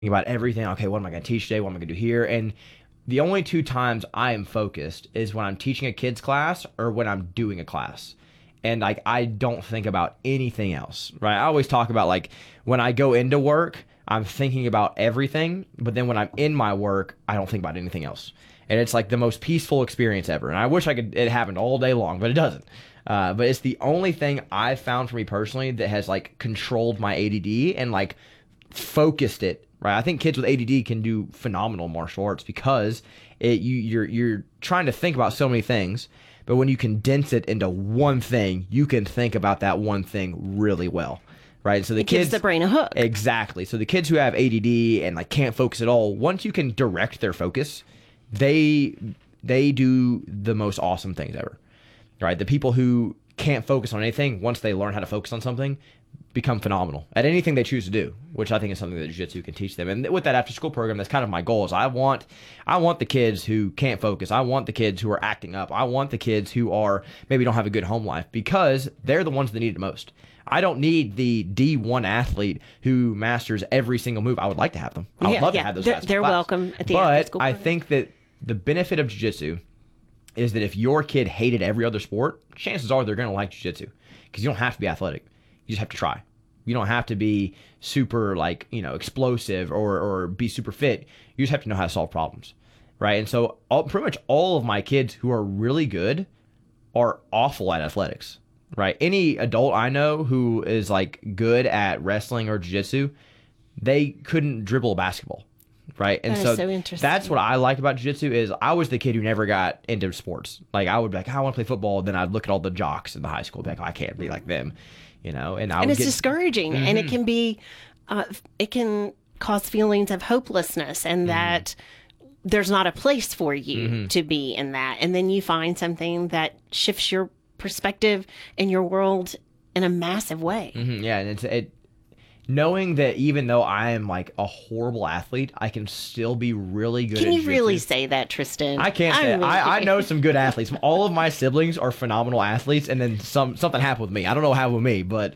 about everything. Okay, what am I going to teach today? What am I going to do here? And the only two times I am focused is when I'm teaching a kids class or when I'm doing a class. And like I don't think about anything else, right? I always talk about like when I go into work, I'm thinking about everything, but then when I'm in my work, I don't think about anything else. And it's like the most peaceful experience ever. And I wish it happened all day long, but it doesn't. But it's the only thing I've found for me personally that has like controlled my ADD and like focused it, right? I think kids with ADD can do phenomenal martial arts because you're trying to think about so many things, but when you condense it into one thing, you can think about that one thing really well, right? So the kids gives the brain a hook. Exactly. So the kids who have ADD and like can't focus at all, once you can direct their focus, they do the most awesome things ever, right? The people who can't focus on anything, once they learn how to focus on something, become phenomenal at anything they choose to do, which I think is something that jiu-jitsu can teach them. And with that after school program, that's kind of my goal is I want the kids who can't focus. I want the kids who are acting up. I want the kids who are maybe don't have a good home life because they're the ones that need it most. I don't need the D1 athlete who masters every single move. I would like to have them. I would love to have those guys. They're welcome at the after school program. But I think that the benefit of jiu-jitsu is that if your kid hated every other sport, chances are they're going to like jiu-jitsu because you don't have to be athletic. You just have to try. You don't have to be super like, explosive or be super fit. You just have to know how to solve problems, right? And so pretty much all of my kids who are really good are awful at athletics, right? Any adult I know who is like good at wrestling or jiu-jitsu, they couldn't dribble a basketball. Right. And so interesting. That's what I like about jiu-jitsu is I was the kid who never got into sports. Like I would be like, I want to play football. Then I'd look at all the jocks in the high school, be like, I can't be like them, and it's discouraging. And it can be, it can cause feelings of hopelessness and that there's not a place for you to be in that. And then you find something that shifts your perspective and your world in a massive way. Yeah. And knowing that even though I am like a horrible athlete, I can still be really good at jiu-jitsu. Can you really say that, Tristan? I can't say it. I know some good athletes. All of my siblings are phenomenal athletes, and then something happened with me. I don't know what happened with me, but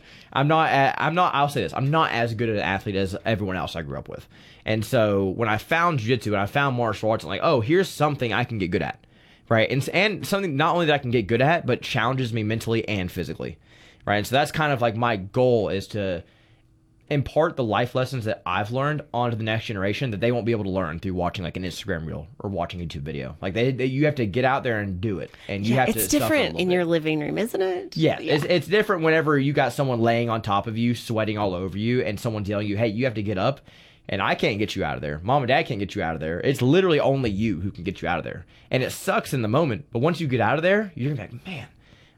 I'll say this. I'm not as good an athlete as everyone else I grew up with. And so when I found jiu-jitsu and I found martial arts, I'm like, oh, here's something I can get good at, right? And something not only that I can get good at, but challenges me mentally and physically, right? And so that's kind of like my goal is to impart the life lessons that I've learned onto the next generation that they won't be able to learn through watching like an Instagram reel or watching a YouTube video. Like you have to get out there and do it, and you have to. It's different in your living room, isn't it? Yeah. It's different whenever you got someone laying on top of you, sweating all over you, and someone telling you, "Hey, you have to get up." And I can't get you out of there. Mom and Dad can't get you out of there. It's literally only you who can get you out of there, and it sucks in the moment. But once you get out of there, you're gonna be like, "Man,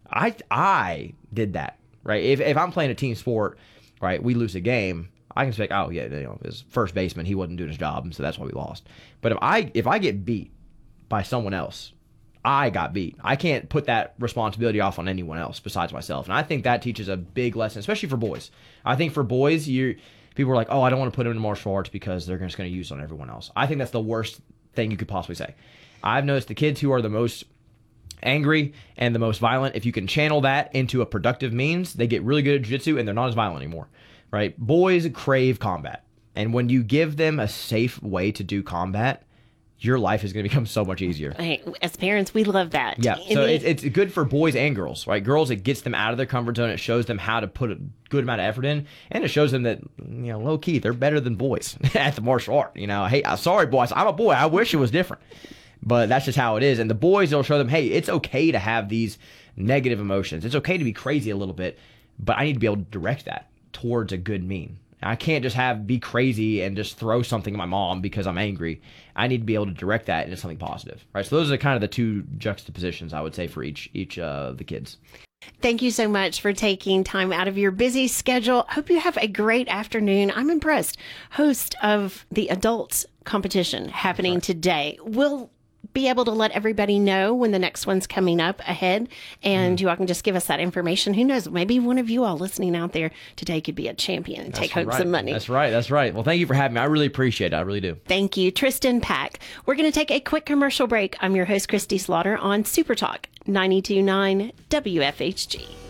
I did that." Right? If I'm playing a team sport. Right, we lose a game, I can say, oh yeah, his first baseman, he wasn't doing his job, and so that's why we lost. But if I get beat by someone else, I got beat. I can't put that responsibility off on anyone else besides myself. And I think that teaches a big lesson, especially for boys. I think for boys, people are like, oh, I don't want to put them into martial arts because they're just going to use it on everyone else. I think that's the worst thing you could possibly say. I've noticed the kids who are the most angry and the most violent, if you can channel that into a productive means, they get really good at jiu-jitsu and they're not as violent anymore, right? Boys crave combat, and when you give them a safe way to do combat, your life is going to become so much easier. Hey, as parents, we love that. Yeah, so it's good for boys and girls, right? Girls, it gets them out of their comfort zone. It shows them how to put a good amount of effort in, and it shows them that, low key, they're better than boys at the martial art. Hey, sorry, boys, I'm a boy. I wish it was different. But that's just how it is. And the boys, they'll show them, hey, it's okay to have these negative emotions. It's okay to be crazy a little bit, but I need to be able to direct that towards a good mean. I can't just be crazy and just throw something at my mom because I'm angry. I need to be able to direct that into something positive, right? So those are kind of the two juxtapositions I would say for each of the kids. Thank you so much for taking time out of your busy schedule. Hope you have a great afternoon. I'm impressed. Host of the adults competition happening today. We'll be able to let everybody know when the next one's coming up ahead, and you all can just give us that information. Who knows? Maybe one of you all listening out there today could be a champion and take home some money. That's right. Well, thank you for having me. I really appreciate it. I really do. Thank you, Tristan Pack. We're going to take a quick commercial break. I'm your host, Christy Slaughter, on Super Talk 92.9 WFHG.